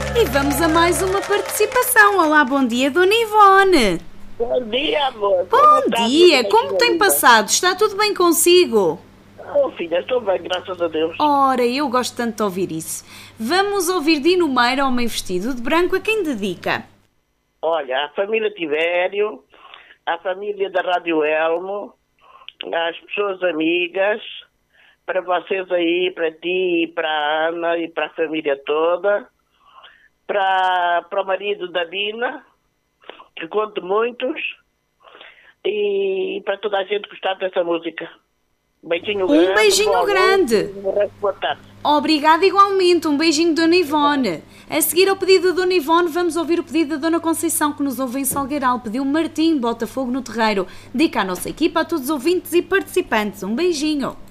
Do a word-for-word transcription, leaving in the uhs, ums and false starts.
E vamos a mais uma participação. Olá, bom dia, Dona Ivone. Bom dia, amor. Bom dia, como tem passado? Está tudo bem consigo? Oh, filha, estou bem, graças a Deus. Ora, eu gosto tanto de ouvir isso. Vamos ouvir Dino Meira, Homem Vestido de Branco, a quem dedica? Olha, a família Tivério, a família da Rádio Elmo, as pessoas amigas, para vocês aí, para ti, para a Ana e para a família toda, para, para o marido da Dina, que conto muitos, e para toda a gente gostar dessa música. Um beijinho Um grande. beijinho boa grande. noite, e boa tarde. Obrigada igualmente, um beijinho, Dona Ivone. A seguir ao pedido da Dona Ivone, vamos ouvir o pedido da Dona Conceição, que nos ouve em Salgueiral. Pediu Martim, Botafogo no Terreiro. Dica à nossa equipa, a todos os ouvintes e participantes. Um beijinho.